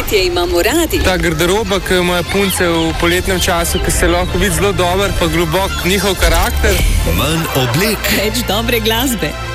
poletje imamo radi. Ta garderoba, ki ima punce v poletnem času, ki se lahko vidi zelo dober, pa globok njihov karakter. Manj oblek. Več dobre glasbe.